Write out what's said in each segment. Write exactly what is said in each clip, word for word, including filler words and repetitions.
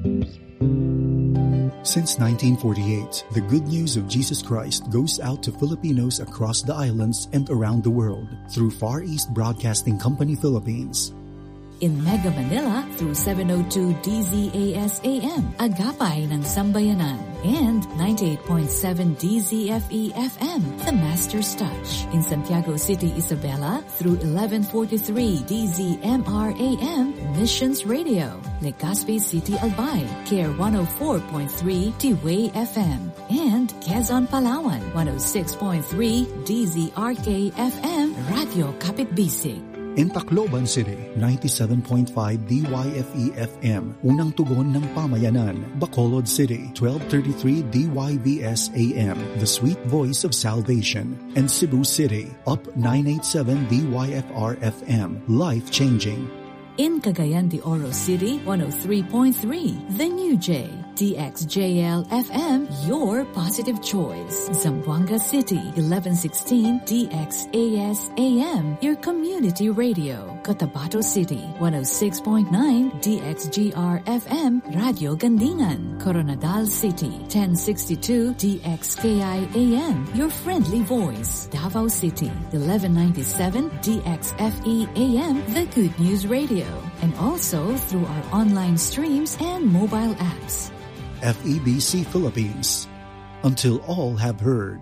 Since nineteen forty-eight, the good news of Jesus Christ goes out to Filipinos across the islands and around the world through Far East Broadcasting Company Philippines. In Mega Manila through seven oh two D Z A S A M, Agapay ng Sambayanan, and ninety-eight point seven D Z F E F M, The Master's Touch. In Santiago City, Isabela through eleven forty-three D Z M R A M, Missions Radio. Legazpi City, Albay, Care one oh four point three T-Way F M, and Quezon, Palawan, one oh six point three D Z R K F M, Radio Kapitbisig. In Tacloban City, ninety-seven point five D Y F E F M, Unang Tugon ng Pamayanan. Bacolod City, twelve thirty-three D Y V S A M, The Sweet Voice of Salvation. And Cebu City, Up nine eighty-seven D Y F R F M, Life Changing. In Cagayan de Oro City, one oh three point three, The New J, D X J L F M, your positive choice. Zamboanga City, eleven sixteen D X A S A M, your community radio. Cotabato City, one oh six point nine D X G R F M, Radio Gandingan. Coronadal City, ten sixty-two D X K I A M, your friendly voice. Davao City, eleven ninety-seven D X F E A M, the Good News Radio. And also through our online streams and mobile apps. F E B C Philippines. Until all have heard.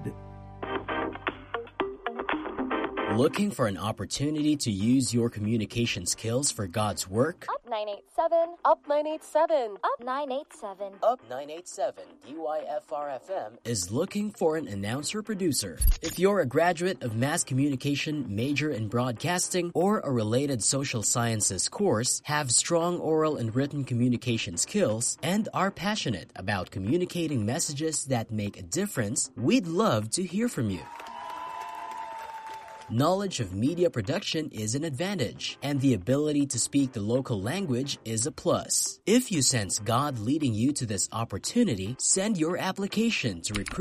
Looking for an opportunity to use your communication skills for God's work? Up nine eighty-seven, Up nine eighty-seven, Up nine eighty-seven. Up nine eighty-seven D Y F R F M is looking for an announcer-producer. If you're a graduate of mass communication, major in broadcasting, or a related social sciences course, have strong oral and written communication skills, and are passionate about communicating messages that make a difference, we'd love to hear from you. Knowledge of media production is an advantage, and the ability to speak the local language is a plus. If you sense God leading you to this opportunity, send your application to recruit